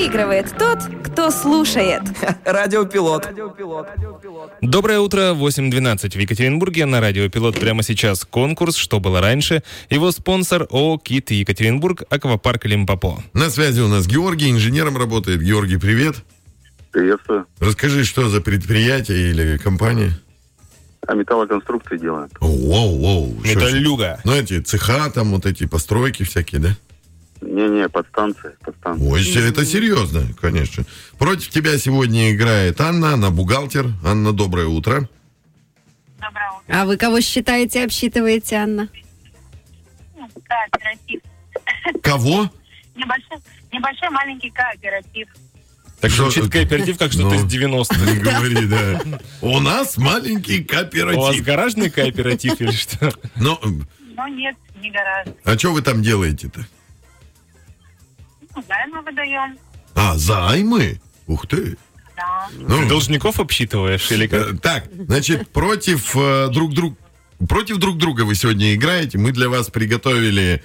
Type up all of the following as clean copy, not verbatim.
Выигрывает тот, кто слушает. Радиопилот. Доброе утро, 8:12 в Екатеринбурге. На Радио Пилот прямо сейчас конкурс «Что было раньше?». Его спонсор ООО «КИТ Екатеринбург», аквапарк Лимпопо. На связи у нас Георгий, инженером работает. Георгий, привет. Приветствую. Расскажи, что за предприятие или компания? Металлоконструкции делаем. Воу. Металлюга. Ну, эти цеха, там вот эти постройки всякие, да? Не, подстанция. Ой, это серьезно, конечно. Против тебя сегодня играет Анна, она бухгалтер. Анна, доброе утро. Доброе утро. А вы кого считаете, обсчитываете, Анна? Кооператив. Кого? Небольшой маленький кооператив. Так Что- звучит кооператив, как что-то Ну. из 90-х. Не говори, да. У нас маленький У вас кооператив. гаражный кооператив или что? Ну, Но нет, не гараж. а что вы там делаете-то? Займы выдаем. Займы? Ух ты. Да. Ну, Должников обсчитываешь или как? Так, значит, против друг друга вы сегодня играете. Мы для вас приготовили,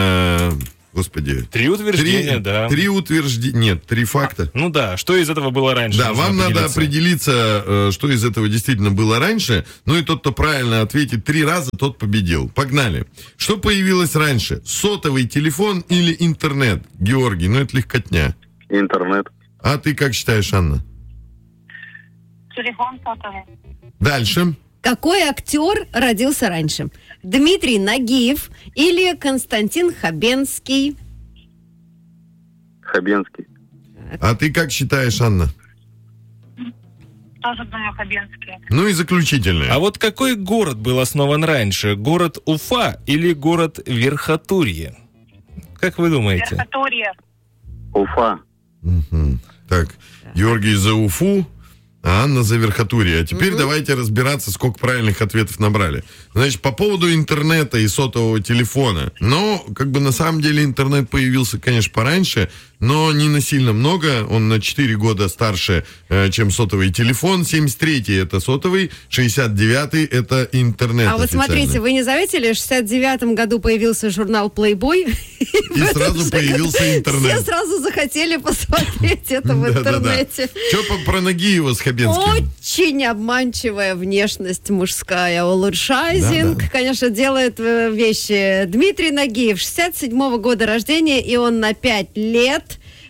Три утверждения, да. три факта. Ну да, что из этого было раньше? Да, нужно вам надо определиться. определиться, что из этого действительно было раньше. Ну и тот, кто правильно ответит 3 раза, тот победил. Погнали. Что появилось раньше? Сотовый телефон или интернет? Георгий, это легкотня. Интернет. А ты как считаешь, Анна? Телефон сотовый. Дальше. Какой актер родился раньше? Дмитрий Нагиев или Константин Хабенский? Хабенский. А ты как считаешь, Анна? Тоже думаю, Хабенский. Ну и заключительное. А вот какой город был основан раньше? Город Уфа или город Верхотурье? Как вы думаете? Верхотурье. Уфа. Мгм. Так, Георгий за Уфу, а Анна за Верхотурье. А теперь давайте разбираться, сколько правильных ответов набрали. Значит, по поводу интернета и сотового телефона. На самом деле интернет появился, конечно, пораньше, но не на сильно много. Он на 4 года старше, чем сотовый телефон. 73-й это сотовый, 69-й это интернет. А вот официально. смотрите, вы не заметили, в 69-м году появился журнал Playboy? И сразу появился интернет. Все сразу захотели посмотреть это в интернете. Что про Нагиева с Хабенским? Очень обманчивая внешность мужская. Улучшайзинг, конечно, делает вещи. Дмитрий Нагиев, 67-го года рождения, и он на 5 лет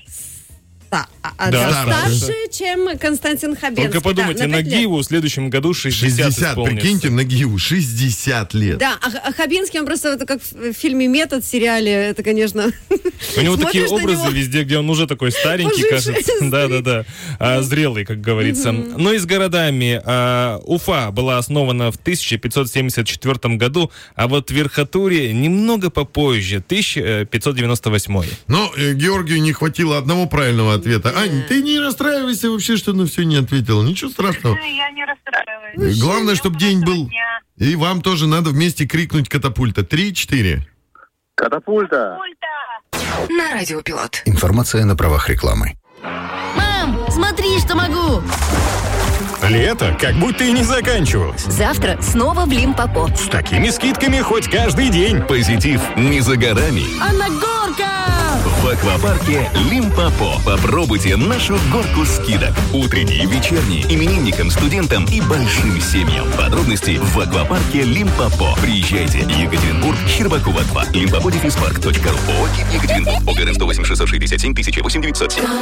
старше, чем Константин Хабенский. Только подумайте, Да, на 5 лет. Нагиеву в следующем году 60 исполнится. Прикиньте, Нагиеву 60 лет. Да, а Хабенский, он просто это как в фильме «Метод», в сериале, это, конечно... У него такие смотришь на образы него. везде, где он уже такой старенький, Поживший, кажется. Да. Зрелый, как говорится. Но и с городами. Уфа была основана в 1574 году, а вот Верхотурье немного попозже, 1598. Но Георгию не хватило одного правильного ответа. Ань, ты не расстраивайся вообще, что на все не ответила. Ничего страшного. Я не расстраиваюсь. Главное, чтобы день был. Дня. И вам тоже надо вместе крикнуть «Катапульта». 3-4. Катапульта. Пульта. На Радио Пилот. Информация на правах рекламы. Мам, смотри, что могу! Лето как будто и не заканчивалось. Завтра снова в Лимпопо. С такими скидками хоть каждый день. Позитив не за горами. А на горка! В аквапарке Лимпопо. Попробуйте нашу горку скидок. Утренние, вечерние, именинникам, студентам и большим семьям. Подробности в аквапарке Лимпопо. Приезжайте. Екатеринбург, Щербакова 2. Limpopo-парк.ру. ООО «КИТ Екатеринбург». ОГРН 108 667 1008 907.